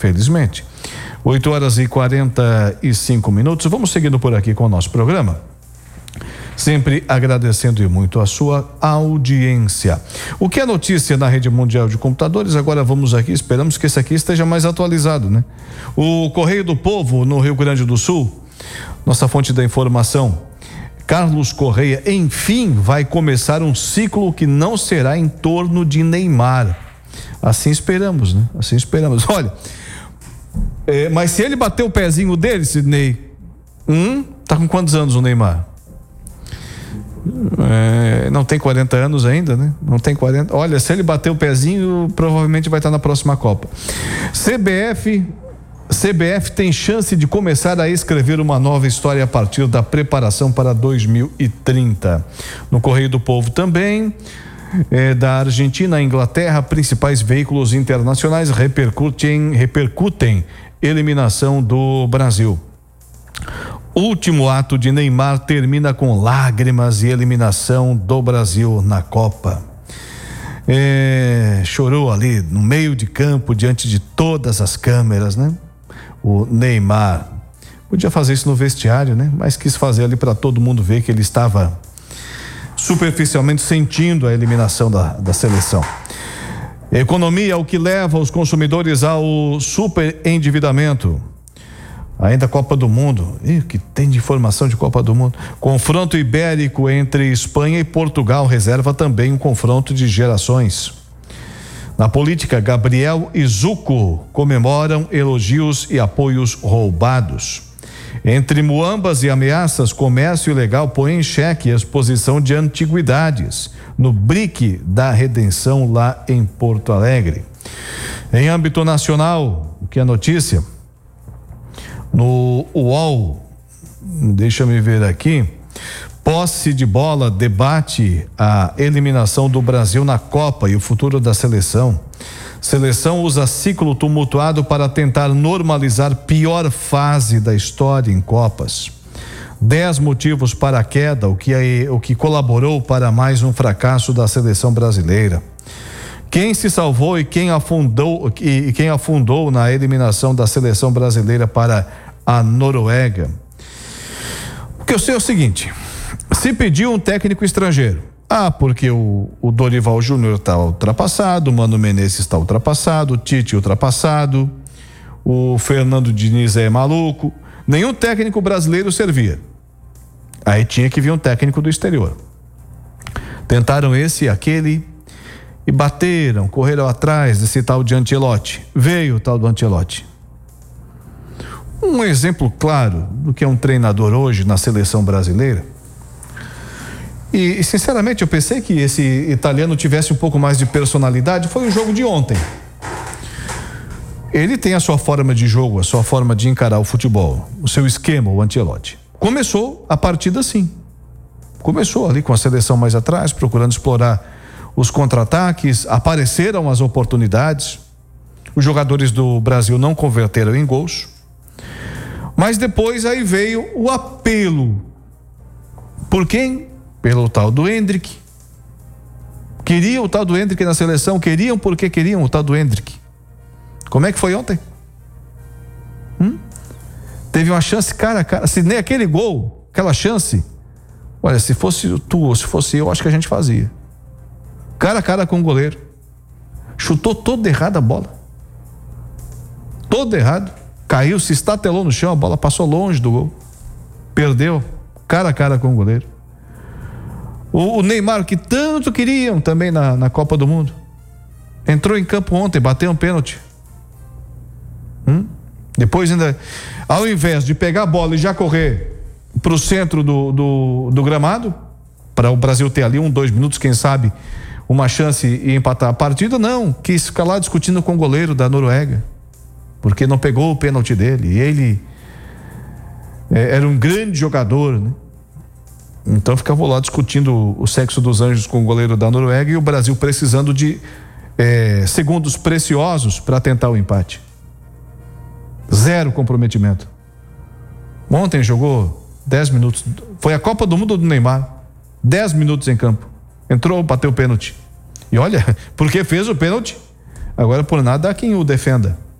felizmente. 8h45. Vamos seguindo por aqui com o nosso programa. Sempre agradecendo muito a sua audiência. O que é notícia na Rede Mundial de Computadores? Agora vamos aqui, esperamos que esse aqui esteja mais atualizado, né? O Correio do Povo, no Rio Grande do Sul, nossa fonte da informação, Carlos Correia, enfim, vai começar um ciclo que não será em torno de Neymar. Assim esperamos, né? Assim esperamos. Olha, mas se ele bater o pezinho dele, Sidney, tá com quantos anos o Neymar? Não tem 40 anos ainda, né? Não tem 40. Olha, se ele bater o pezinho, provavelmente vai estar na próxima Copa. CBF tem chance de começar a escrever uma nova história a partir da preparação para 2030. No Correio do Povo também, da Argentina à Inglaterra, principais veículos internacionais repercutem eliminação do Brasil. Último ato de Neymar termina com lágrimas e eliminação do Brasil na Copa. Chorou ali no meio de campo, diante de todas as câmeras, né? O Neymar podia fazer isso no vestiário, né? Mas quis fazer ali para todo mundo ver que ele estava superficialmente sentindo a eliminação da seleção. Economia, o que leva os consumidores ao superendividamento. Ainda Copa do Mundo. O que tem de informação de Copa do Mundo? Confronto ibérico entre Espanha e Portugal reserva também um confronto de gerações. Na política, Gabriel e Zucco comemoram elogios e apoios roubados. Entre muambas e ameaças, comércio ilegal põe em xeque a exposição de antiguidades no BRIC da Redenção lá em Porto Alegre. Em âmbito nacional, o que é notícia? No UOL, deixa-me ver aqui, posse de bola debate a eliminação do Brasil na Copa e o futuro da seleção. Seleção usa ciclo tumultuado para tentar normalizar pior fase da história em Copas. 10 motivos para a queda, o que colaborou para mais um fracasso da seleção brasileira. Quem se salvou e quem afundou na eliminação da seleção brasileira para a Noruega. O que eu sei é o seguinte: se pediu um técnico estrangeiro, porque o Dorival Júnior está ultrapassado, o Mano Menezes está ultrapassado, o Tite ultrapassado, o Fernando Diniz é maluco, nenhum técnico brasileiro servia. Aí tinha que vir um técnico do exterior. Tentaram esse e aquele e bateram, correram atrás desse tal de Ancelotti. Veio o tal do Ancelotti. Um exemplo claro do que é um treinador hoje na seleção brasileira. E sinceramente eu pensei que esse italiano tivesse um pouco mais de personalidade. Foi o jogo de ontem. Ele tem a sua forma de jogo, a sua forma de encarar o futebol, o seu esquema, o Ancelotti. Começou a partida assim. Começou ali com a seleção mais atrás, procurando explorar os contra-ataques, apareceram as oportunidades. Os jogadores do Brasil não converteram em gols. Mas depois aí veio o apelo. Por quem? Pelo tal do Endrick. Queriam o tal do Endrick na seleção, queriam porque queriam o tal do Endrick. Como é que foi ontem? Teve uma chance cara a cara, se nem aquele gol, aquela chance, olha, se fosse tu ou se fosse eu, acho que a gente fazia. Cara a cara com o goleiro. Chutou todo errado a bola. Todo errado. Caiu, se estatelou no chão, a bola passou longe do gol. Perdeu, cara a cara com o goleiro. O Neymar, que tanto queriam também na Copa do Mundo, entrou em campo ontem, bateu um pênalti. Depois ainda, ao invés de pegar a bola e já correr para o centro do gramado, para o Brasil ter ali 2 minutos, quem sabe, uma chance e empatar a partida, não, quis ficar lá discutindo com o goleiro da Noruega, porque não pegou o pênalti dele, e ele era um grande jogador, né? Então ficava lá discutindo o sexo dos anjos com o goleiro da Noruega e o Brasil precisando de segundos preciosos para tentar o empate. Zero comprometimento. Ontem jogou 10 minutos, foi a Copa do Mundo do Neymar, 10 minutos em campo, entrou, bateu o pênalti, e olha, porque fez o pênalti, agora por nada há quem o defenda.